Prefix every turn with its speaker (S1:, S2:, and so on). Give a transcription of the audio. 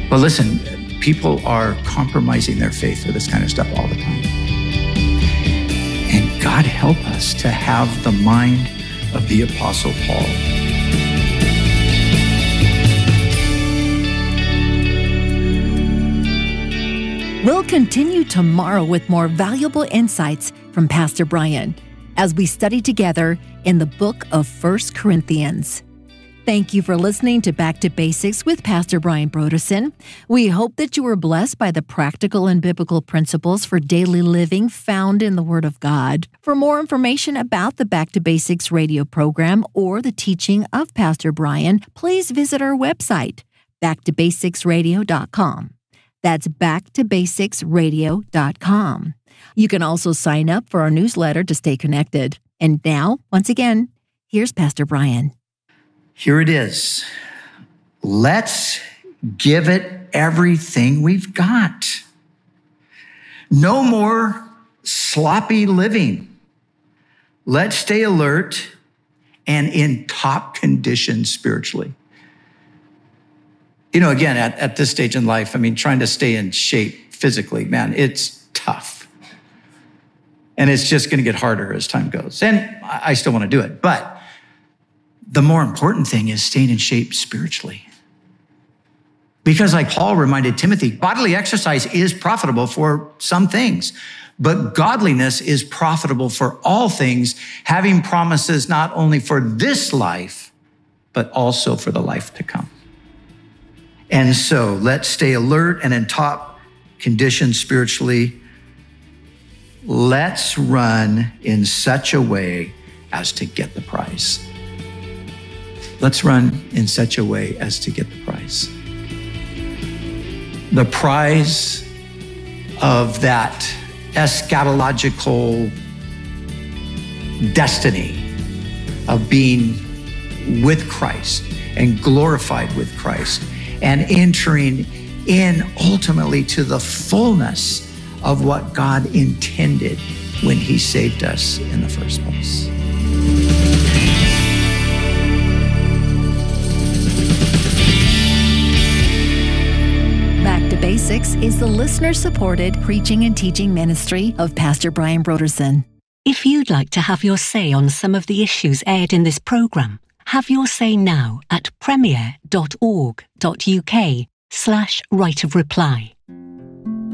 S1: But listen, people are compromising their faith for this kind of stuff all the time. And God help us to have the mind of the Apostle Paul.
S2: We'll continue tomorrow with more valuable insights from Pastor Brian as we study together in the book of 1 Corinthians. Thank you for listening to Back to Basics with Pastor Brian Brodersen. We hope that you were blessed by the practical and biblical principles for daily living found in the Word of God. For more information about the Back to Basics radio program or the teaching of Pastor Brian, please visit our website, backtobasicsradio.com. That's backtobasicsradio.com. You can also sign up for our newsletter to stay connected. And now, once again, here's Pastor Brian.
S1: Here it is. Let's give it everything we've got. No more sloppy living. Let's stay alert and in top condition spiritually. You know, again, at this stage in life, trying to stay in shape physically, man, it's tough. And it's just going to get harder as time goes. And I still want to do it. But the more important thing is staying in shape spiritually. Because like Paul reminded Timothy, bodily exercise is profitable for some things, but godliness is profitable for all things, having promises not only for this life, but also for the life to come. And so let's stay alert and in top condition spiritually. Let's run in such a way as to get the prize. Let's run in such a way as to get the prize. The prize of that eschatological destiny of being with Christ and glorified with Christ and entering in ultimately to the fullness of what God intended when he saved us in the first place.
S2: Back to Basics is the listener-supported preaching and teaching ministry of Pastor Brian Brodersen.
S3: If you'd like to have your say on some of the issues aired in this program, have your say now at premier.org.uk/right of reply.